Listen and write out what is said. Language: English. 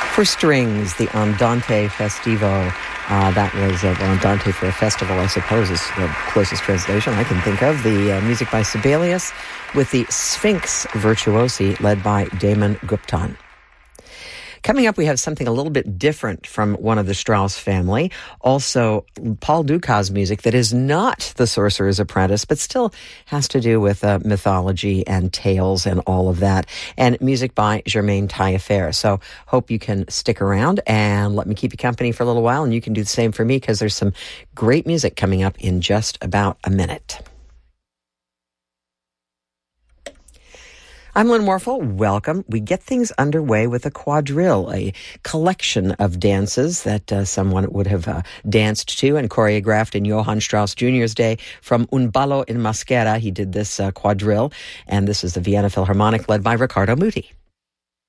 For strings, the Andante Festivo. That was Andante for a festival, I suppose, is the closest translation I can think of. The music by Sibelius with the Sphinx Virtuosi led by Damon Guptan. Coming up, we have something a little bit different from one of the Strauss family. Also, Paul Dukas music that is not The Sorcerer's Apprentice, but still has to do with mythology and tales and all of that. And music by Germaine Taillefer. So hope you can stick around and let me keep you company for a little while. And you can do the same for me because there's some great music coming up in just about a minute. I'm Lynn Warfel. Welcome. We get things underway with a quadrille, a collection of dances that someone would have danced to and choreographed in Johann Strauss Jr.'s day. From Un ballo in maschera, he did this quadrille, and this is the Vienna Philharmonic led by Riccardo Muti.